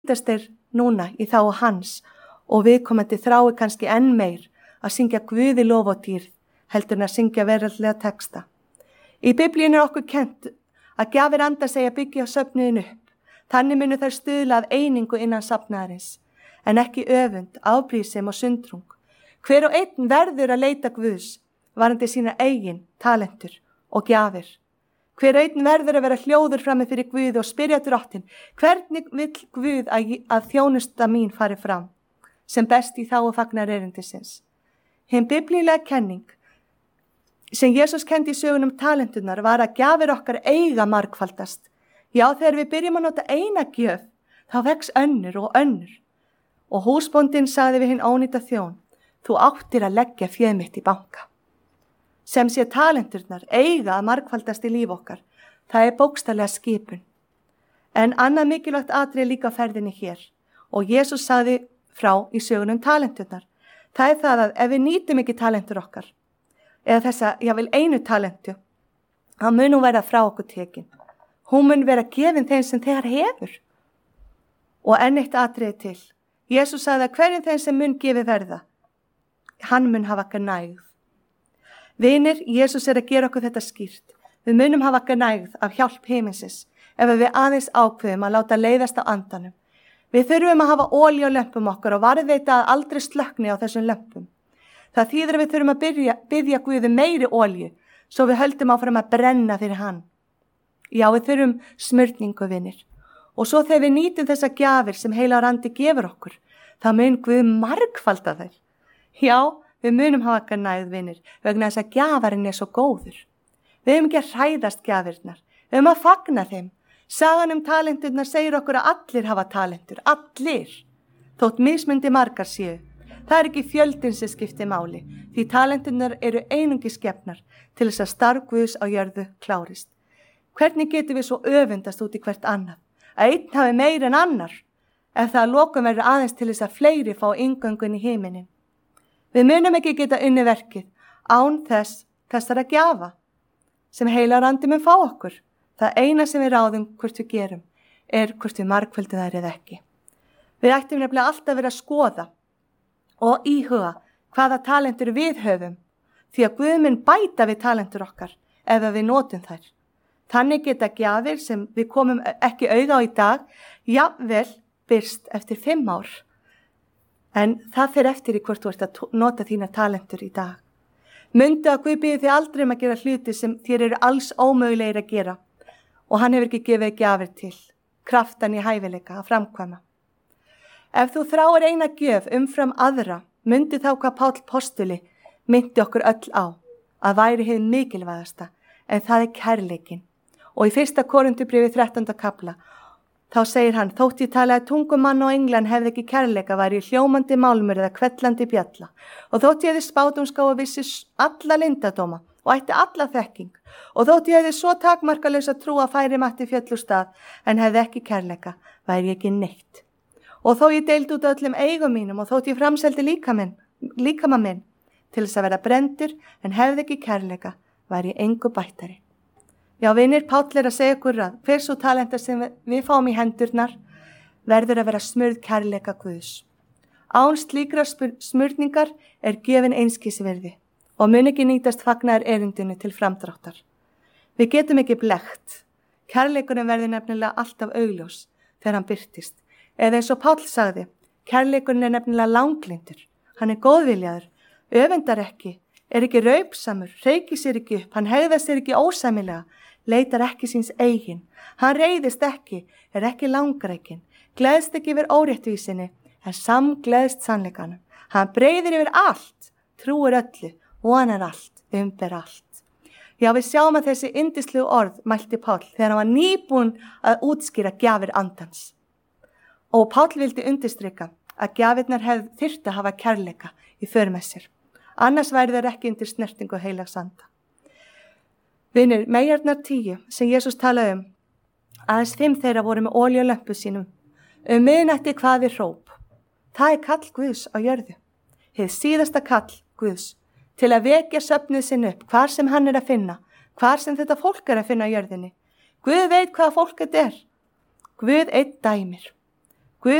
nýtast þeir núna í þágu hans og viðkomandi þrái kannski enn meir að syngja Guði lof og dýrð heldur en að syngja veraldlega texta. Í Biblíunni okkur kennt að gjafir anda segja byggja söfnuðin upp. Þannig munu þær stuðla að einingu innan safnaðarins, en ekki öfund, afbrýðsemi og sundrung. Hver og einn verður að leita Guðs varðandi sína eigin talentur og gjafir. Hver og einn verður að vera hljóður frammi fyrir Guði og spyrja Drottinn, hvernig vill Guð að þjónusta mín fari fram, sem best í þágu fagnar erindisins. Hin biblílega kenning sem Jesús kenndi í sögunum talenturnar var að gjafir okkar eiga margfaldast. Já, þegar við byrjum að nota eina gjöf, þá vex önnur og önnur. Og húsbóndinn sagði við hinn ónýta þjón, þú áttir að leggja féð mitt í banka. Sem sé talenturnar eiga að margfaldast í líf okkar, það er bókstaflega skipun. En annað mikilvægt atriði líka á ferðinni hér, og Jesús sagði frá í sögunum talenturnar. Það er það að ef við nýtum ekki talentur okkar, eða þessa, jável einu talentu, þá mun hún vera frá okkur tekin. Hún mun vera gefin þeim sem þegar hefur. Og enn eitt atriði til. Jesús sagði að hverjum þeim sem mun gefi verða, hann mun hafa nægð. Vinir, Jesús er að gera okkur þetta skýrt. Við munum hafa nægð af hjálp himinsins ef við aðeins ákveðum að láta leiðast á andanum. Við þurfum að hafa olíu á lömpum okkar og varðveita að aldrei slökkni á þessum lömpum. Það þýðir að við þurfum að biðja Guði meiri olíu svo við höldum áfram að brenna fyrir hann. Já, við þurfum smurningu, vinir. Og svo þegar við nýtum þessa gjafir sem heilagur andi gefur okkur, þá mun Guð margfalda þær. Já, við munum hafa nægð, vinir, vegna þess að gjafarinn er svo góður. Við höfum ekki að hræðast gjafirnar, við höfum að fagna þeim. Sagan talenturnar segir okkur að allir hafa talentur, allir. Þótt mismundi margar séu. Það er ekki fjöldin sem skiptir máli, því talenturnar eru einungis gefnar til þess að starf Guðs á jörðu klárist. Hvernig getum við svo öfundast út í hvert annað? Að einn hafi meir en annar, ef það að lokum verður aðeins til þess að fleiri fá inngöngun í himinin. Við munum ekki geta unni verkið án þessara gjafa sem heilagur andi mun fá okkur. Það eina sem við ráðum hvort við gerum er hvort við margföldum þær eða ekki. Við ættum nefnilega alltaf verið að skoða og íhuga hvaða talentur við höfum, því að Guð mun bæta við talentur okkar ef við notum þær. Þannig geta gjafir sem við komum ekki auga á í dag, jafnvel birst eftir 5 ár. En það fer eftir í hvort þú ert að nota þína talentur í dag. Mundu að Guð biður þig aldrei að gera hluti sem þér eru alls ómögulegir að gera og hann hefur ekki gefið gjafir til, kraftan í hæfileika að framkvæma. Ef þú þráir eina gjöf umfram aðra, mundu þá hvað Páll postuli myndi okkur öll á, að væri hið mikilvægasta, en það er kærleikin. Og í 1. Korinthubréfi 13. kapla, þá segir hann, þótt ég talaði tungumann og englan hefði ekki kærleika, væri hljómandi málmur eða kvellandi bjalla. Og þótt ég hefði spátumská og vissi alla lindadóma og ætti alla þekking. Og þótt ég hefði svo takmarkalausa trú að færi mætti fjöll úr stað, en hefði ekki kærleika, væri ég ekki neitt. Og þó ég deildi út öllum eigum mínum og þótt ég framseldi líkama minn til þess að vera brendur, en hefði ekki kærleika, væri ég engu bættari. Já, vinir, Páll er að segja okkur að hver svo talenta sem við fáum í hendurnar verður að vera smurð kærleika Guðs. Án slíkra smurningar er gefin einskisvirði og mun ekki nýtast fagnaðar erindinu til framdráttar. Við getum ekki blekkt. Kærleikurinn verður nefnilega alltaf augljós þegar hann birtist. Eða eins og Páll sagði, kærleikurinn er nefnilega langlyndur. Hann er góðviljaður, öfundar ekki, er ekki raupsamur, reykir sér ekki upp, hann hegðar sér ekki ósæmilega, leitar ekki síns eigin, hann reiðist ekki, er ekki langrækin, gleðst ekki yfir óréttvísinni, en samgleðst sannleikanum. Hann breiðir yfir allt, trúir öllu, vonar allt, umber allt. Já, við sjáum að þessi yndislegu orð mælti Páll þegar hann var nýbúinn að útskýra gjafir andans. Og Páll vildi undirstrika að gjafirnar þyrftu að hafa kærleika í för með sér. Annars væri þeir ekki undir snertingu heilags anda. Vinir, meyjarnar 10 sem Jesús talaði aðeins 5 þeirra voru með olíu á lömpu sínum. Miðnætti hvað við hróp. Það er kall Guðs á jörðu. Hið síðasta kall Guðs til að vekja söfnuð sinn upp hvar sem hann er að finna, hvar sem þetta fólk er að finna á jörðinni. Guð veit hvaða fólk þetta er. Guð einn dæmir.